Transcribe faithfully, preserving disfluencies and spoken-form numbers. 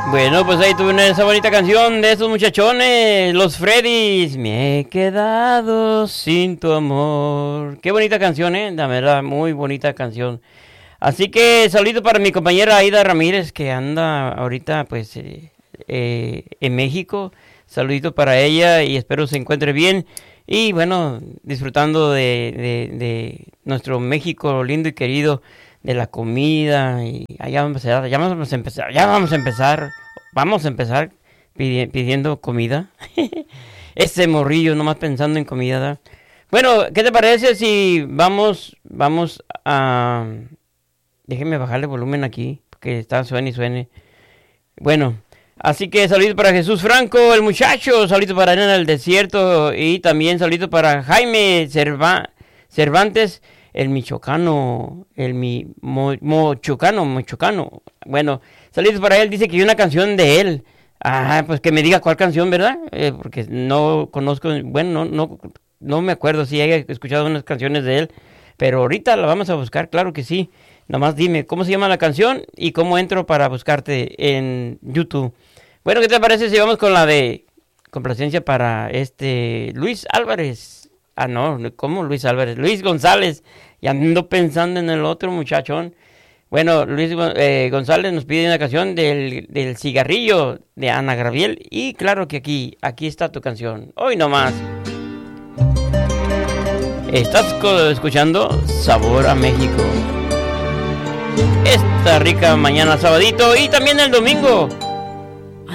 Bueno, pues ahí tuve esa bonita canción de esos muchachones, los Freddys. Me he quedado sin tu amor. Qué bonita canción, eh, la verdad, muy bonita canción. Así que saludito para mi compañera Aida Ramírez, que anda ahorita pues eh, eh, en México. Saludito para ella y espero se encuentre bien. Y bueno, disfrutando de, de, de nuestro México lindo y querido, de la comida. Y allá vamos a empezar, ya vamos a empezar, ya vamos a empezar, vamos a empezar pidi- pidiendo comida. Ese morrillo nomás pensando en comida, ¿verdad? Bueno, ¿qué te parece si vamos, vamos a... Déjenme bajarle volumen aquí, porque está suene y suene. Bueno, así que saludos para Jesús Franco, el muchacho, saludos para Arena del Desierto y también saludos para Jaime Cerva- Cervantes, el michoacano, el mi, mo, mochocano, mochocano. Bueno, saludos para él, dice que hay una canción de él. Ah, pues que me diga cuál canción, ¿verdad? Eh, porque no conozco, bueno, no, no, no me acuerdo si haya escuchado unas canciones de él, pero ahorita la vamos a buscar, claro que sí. Nomás dime cómo se llama la canción y cómo entro para buscarte en YouTube. Bueno, ¿qué te parece si vamos con la de complacencia para este Luis Álvarez? Ah, no, ¿cómo Luis Álvarez? Luis González. Y ando pensando en el otro muchachón. Bueno, Luis eh, González nos pide una canción del, del cigarrillo de Ana Gabriel. Y claro que aquí, aquí está tu canción. Hoy nomás. Estás escuchando Sabor a México. Esta rica mañana sabadito y también el domingo.